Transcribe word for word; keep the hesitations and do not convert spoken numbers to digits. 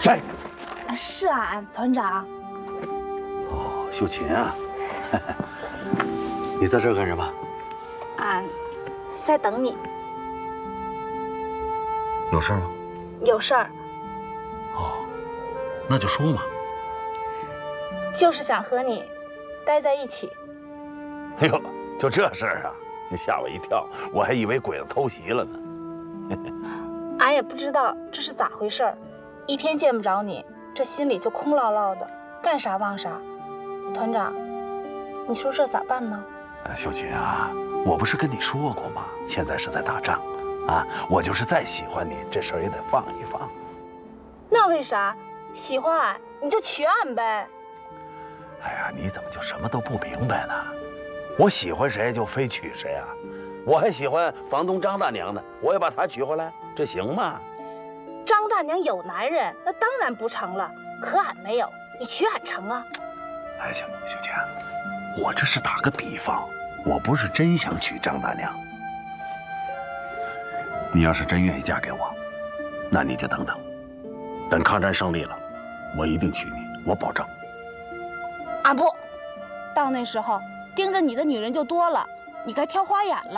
在。 是俺团长。 哦，秀琴啊，你在这儿干什么？ 俺在等你。 有事吗？ 有事儿。 哦，那就说嘛。 就是想和你待在一起。 哎呦，就这事儿啊！你吓我一跳，我还以为鬼子偷袭了呢。 俺也不知道这是咋回事儿，一天见不着你，这心里就空落落的，干啥忘啥。团长，你说这咋办呢？ 秀琴啊，我不是跟你说过吗？现在是在打仗，啊，我就是再喜欢你，这事儿也得放一放。 那为啥？喜欢俺你就娶俺呗。 哎呀，你怎么就什么都不明白呢？我喜欢谁就非娶谁啊？我还喜欢房东张大娘呢，我也把她娶回来，这行吗？ 张大娘有男人，那当然不成了。可俺没有，你娶俺成啊？ 哎，行，秀琴，我这是打个比方，我不是真想娶张大娘。你要是真愿意嫁给我，那你就等等，等抗战胜利了，我一定娶你，我保证。 俺不，到那时候盯着你的女人就多了，你该挑花眼了。